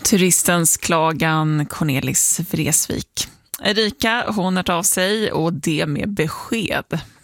Turistens klagan Cornelis Vreeswijk. Erika, hon har av sig och det med besked.